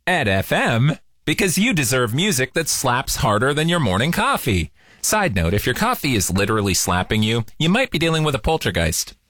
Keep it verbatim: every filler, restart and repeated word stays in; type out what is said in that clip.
Ed F M, because you deserve music that slaps harder than your morning coffee. Side note, if your coffee is literally slapping you, you might be dealing with a poltergeist.